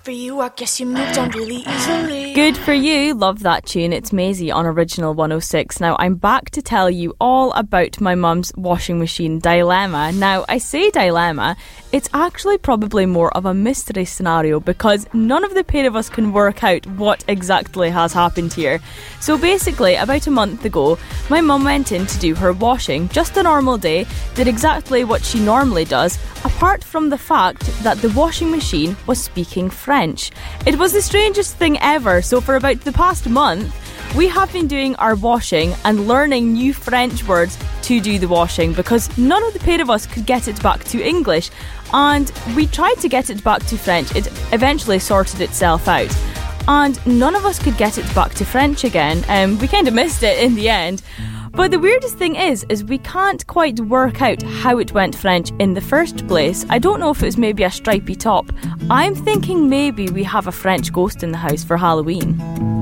for you, I guess you moved on really easily. Good for you, love that tune. It's Maisie on Original 106. Now, I'm back to tell you all about my mum's washing machine dilemma. Now, I say dilemma, it's actually probably more of a mystery scenario because none of the pair of us can work out what exactly has happened here. So basically, about a month ago, my mum went in to do her washing, just a normal day, did exactly what she normally does, apart from the fact that the washing machine was speaking French. It was the strangest thing ever. So for about the past month, we have been doing our washing and learning new French words to do the washing because none of the pair of us could get it back to English, and we tried to get it back to French. It eventually sorted itself out, and none of us could get it back to French again. We kind of missed it in the end. But the weirdest thing is we can't quite work out how it went French in the first place. I don't know if it was maybe a stripy top. I'm thinking maybe we have a French ghost in the house for Halloween.